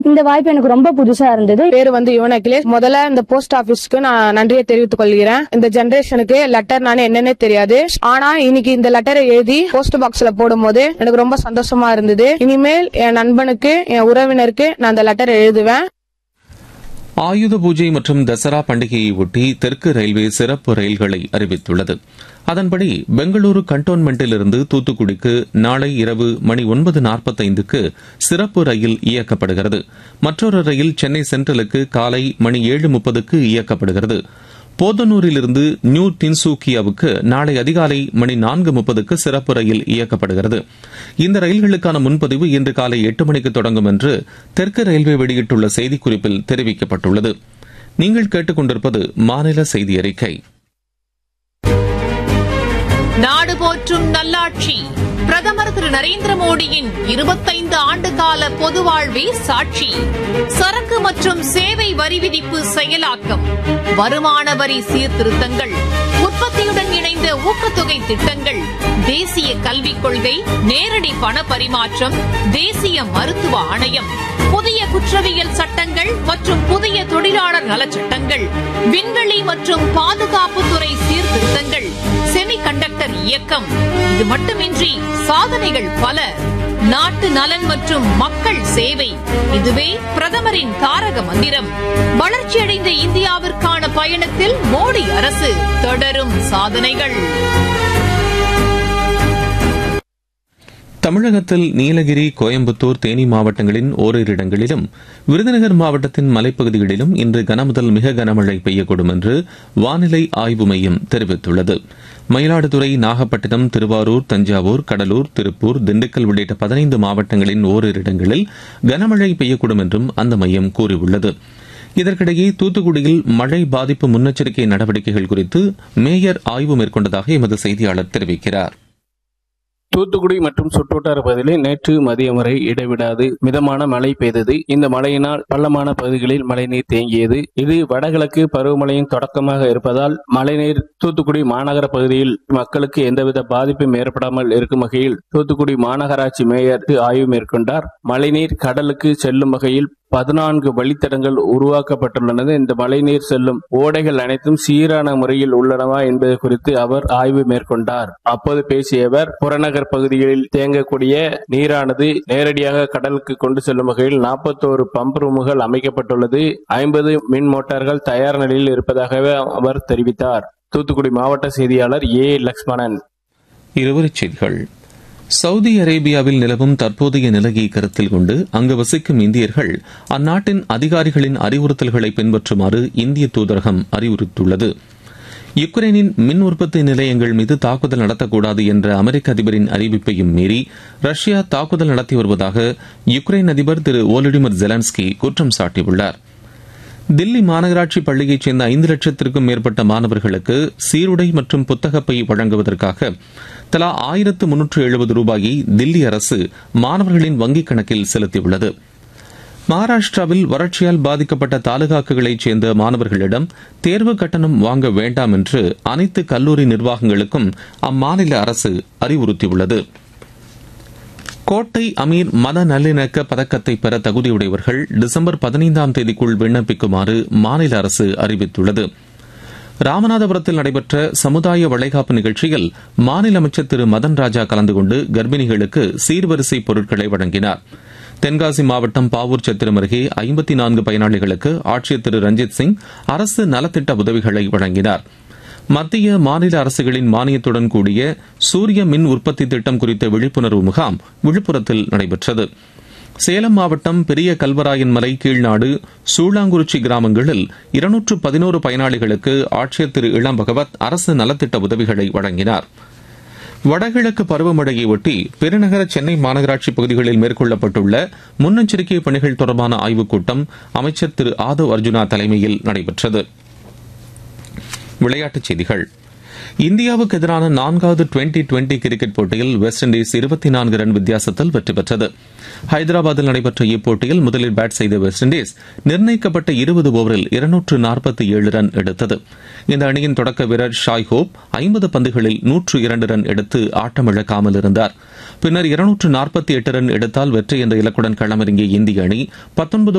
இந்த வாய்ப்பு எனக்கு ரொம்ப புதுசா இருந்தது. பேரு யுவன் அகிலேஷ். முதல்ல இந்த போஸ்ட் ஆபீஸ்க்கு நான் நன்றியை தெரிவித்துக் கொள்கிறேன். இந்த ஜெனரேஷனுக்கு லெட்டர் நானே என்னன்னே தெரியாது. ஆனா இன்னைக்கு இந்த லெட்டரை எழுதி போஸ்ட் பாக்ஸ்ல போடும் போது எனக்கு ரொம்ப சந்தோஷமா இருந்தது. இனிமேல் என் நண்பனுக்கு, என் உறவினருக்கு நான் இந்த லெட்டர் எழுதுவேன். ஆயுத பூஜை மற்றும் தசரா பண்டிகையை ஒட்டி தெற்கு ரயில்வே சிறப்பு ரயில்களை அறிவித்துள்ளது. அதன்படி பெங்களூரு கண்டோன்மெண்டிலிருந்து தூத்துக்குடிக்கு நாளை இரவு மணி 9:45க்கு சிறப்பு ரயில் இயக்கப்படுகிறது. மற்றொரு ரயில் சென்னை சென்ட்ரலுக்கு காலை மணி 7:30க்கு இயக்கப்படுகிறது. போதனூரிலிருந்து நியூ டின்சூக்கியாவுக்கு நாளை அதிகாலை மணி 4:30க்கு சிறப்பு ரயில் இயக்கப்படுகிறது. இந்த ரயில்களுக்கான முன்பதிவு இன்று காலை 8 மணிக்கு தொடங்கும் என்று தெற்கு ரயில்வே வெளியிட்டுள்ள செய்திக்குறிப்பில் தெரிவிக்கப்பட்டுள்ளது. நீங்கள் கேட்டுக் கொண்டிருப்பது மாநில செய்தி அறிக்கை. நாடு போற்றும் நல்லாட்சி பிரதமர் திரு நரேந்திர மோடியின் 25 ஆண்டு கால பொது வாழ்வே சாட்சி. சரக்கு மற்றும் சேவை வரி விதிப்பு செயலாக்கம், வருமான வரி சீர்திருத்தங்கள், உற்பத்தியுடன் இணைந்த ஊக்கத்தொகை திட்டங்கள், தேசிய கல்விக் கொள்கை, நேரடி பண பரிமாற்றம், தேசிய மருத்துவ ஆணையம், புதிய குற்றவியல் சட்டங்கள் மற்றும் புதிய தொழிலாளர் நலச்சட்டங்கள், விண்வெளி மற்றும் பாதுகாப்புத்துறை சீர்திருத்தங்கள், செமிகண்டக்டர் இயக்கம். இது மட்டுமின்றி சாதனைகள் பல. நாட்டு நலன் மற்றும் மக்கள் சேவை, இதுவே பிரதமரின் தாரக மந்திரம். வளர்ச்சியடைந்த இந்தியாவிற்கான பயணத்தில் மோடி அரசு தொடரும் சாதனைகள். தமிழகத்தில் நீலகிரி, கோயம்புத்தூர், தேனி மாவட்டங்களின் ஓரிரு இடங்களிலும், விருதுநகர் மாவட்டத்தின் மலைப்பகுதிகளிலும் இன்று கனமுதல் மிக கனமழை பெய்யக்கூடும் என்று வானிலை ஆய்வு மையம் தெரிவித்துள்ளது. மயிலாடுதுறை, நாகப்பட்டினம், திருவாரூர், தஞ்சாவூர், கடலூர், திருப்பூர், திண்டுக்கல் உள்ளிட்ட 15 மாவட்டங்களின் ஓரிரு இடங்களில் கனமழை பெய்யக்கூடும் என்றும் அந்த மையம் கூறியுள்ளது. இதற்கிடையே தூத்துக்குடியில் மழை பாதிப்பு முன்னெச்சரிக்கை நடவடிக்கைகள் குறித்து மேயர் ஆய்வு மேற்கொண்டதாக எமது செய்தியாளர் தெரிவிக்கிறார். தூத்துக்குடி மற்றும் சுற்றுவட்டார பகுதிகளில் நேற்று மதியம் வரை இடைவிடாது மிதமான மழை பெய்தது. இந்த மழையினால் பள்ளமான பகுதிகளில் மழைநீர் தேங்கியது. இது வடகிழக்கு பருவமழையின் தொடக்கமாக இருப்பதால் மழைநீர் தூத்துக்குடி மாநகர பகுதியில் மக்களுக்கு எந்தவித பாதிப்பும் ஏற்படாமல் இருக்கும் வகையில் தூத்துக்குடி மாநகராட்சி மேயர் ஆய்வு மேற்கொண்டார். மழைநீர் கடலுக்கு செல்லும் வகையில் 14 வழித்தடங்கள் உருவாக்கப்பட்டுள்ளன. இந்த மழைநீர் செல்லும் ஓடைகள் அனைத்தும் சீரான முறையில் உள்ளனவா என்பது குறித்து அவர் ஆய்வு மேற்கொண்டார். அப்போது பேசிய அவர், புறநகர் பகுதிகளில் தேங்கக்கூடிய நீரானது நேரடியாக கடலுக்கு கொண்டு செல்லும் வகையில் 41 பம்ப் ரூமுகள் அமைக்கப்பட்டுள்ளது. 50 மின் மோட்டார்கள் தயார் நிலையில் இருப்பதாகவே அவர் தெரிவித்தார். தூத்துக்குடி மாவட்ட செய்தியாளர் ஏ. லட்சுமணன். இருவரிச் செய்திகள். சவுதி அரேபியாவில் நிலவும் தற்போதைய நிலையை கருத்தில் கொண்டு அங்கு வசிக்கும் இந்தியர்கள் அந்நாட்டின் அதிகாரிகளின் அறிவுறுத்தல்களை பின்பற்றுமாறு இந்திய தூதரகம் அறிவுறுத்தியுள்ளது. யுக்ரைனின் மின் உற்பத்தி நிலையங்கள் மீது தாக்குதல் நடத்தக்கூடாது என்ற அமெரிக்க அதிபரின் அறிவிப்பையும் மீறி ரஷ்யா தாக்குதல் நடத்தி வருவதாக யுக்ரைன் அதிபர் திரு வோலடிமிர் ஜெலன்ஸ்கி குற்றம் சாட்டியுள்ளார். தில்லி மாநகராட்சி பள்ளியைச் சேர்ந்த 5 லட்சத்திற்கும் மேற்பட்ட மாணவர்களுக்கு சீருடை மற்றும் புத்தகப்பை வழங்குவதற்காக தலா 1370 ரூபாயை தில்லி அரசு மாணவர்களின் வங்கிக் கணக்கில் செலுத்தியுள்ளது. மகாராஷ்டிராவில் வறட்சியால் பாதிக்கப்பட்ட தாலுகாக்களைச் சேர்ந்த மாணவர்களிடம் தேர்வு கட்டணம் வாங்க வேண்டாம் என்று அனைத்து கல்லூரி நிர்வாகங்களுக்கும் அம்மாநில அரசு அறிவுறுத்தியுள்ளது. கோட்டை அமீர் மத நல்லிணக்க பதக்கத்தை பெற தகுதியுடையவர்கள் டிசம்பர் 15ஆம் தேதிக்குள் விண்ணப்பிக்குமாறு மாநில அரசு அறிவித்துள்ளது. ராமநாதபுரத்தில் நடைபெற்ற சமுதாய வளைகாப்பு நிகழ்ச்சியில் மாநில அமைச்சர் திரு மதன் ராஜா கலந்து கொண்டு கர்ப்பிணிகளுக்கு சீர்வரிசை பொருட்களை வழங்கினார். தென்காசி மாவட்டம் பாவூர் சத்திரம் அருகே 54 பயனாளிகளுக்கு ஆட்சியர் திரு ரஞ்சித் சிங் அரசு நலத்திட்ட உதவிகளை வழங்கினார். மத்திய மாநில அரசுகளின் மானியத்துடன் கூடிய சூரிய மின் உற்பத்தி திட்டம் குறித்த விழிப்புணர்வு முகாம் விழுப்புரத்தில் நடைபெற்றது. சேலம் மாவட்டம் பெரிய கல்வராயன் மலை, கீழ்நாடு, சூளாங்குறிச்சி கிராமங்களில் 211 பயனாளிகளுக்கு ஆட்சியர் திரு இளம் பகவத் அரசு நலத்திட்ட உதவிகளை வழங்கினார். வடகிழக்கு பருவமழையை ஒட்டி பெருநகர சென்னை மாநகராட்சி பகுதிகளில் மேற்கொள்ளப்பட்டுள்ள முன்னெச்சரிக்கை பணிகள் தொடர்பான ஆய்வுக் கூட்டம் அமைச்சர் திரு ஆதவ் அர்ஜுனா தலைமையில் நடைபெற்றது. விளையாட்டுச் செய்திகள். இந்தியாவுக்கு எதிரான 4வது டுவெண்டி கிரிக்கெட் போட்டியில் வெஸ்ட் இண்டீஸ் 24 ரன் வித்தியாசத்தில் வெற்றி பெற்றது. ஹைதராபாத்தில் நடைபெற்ற இப்போட்டியில் முதலில் பேட் செய்த வெஸ்ட் இண்டீஸ் நிர்ணயிக்கப்பட்ட 20 ஓவரில் 247 ரன் எடுத்தது. இந்த அணியின் தொடக்க வீரர் ஷாய் ஹோப் 50 பந்துகளில் 102 ரன் எடுத்து ஆட்டமிழக்காமல் இருந்தார். பின்னர் 248 ரன் எடுத்தால் வெற்றி என்ற இலக்குடன் களமிறங்கிய இந்திய அணி 19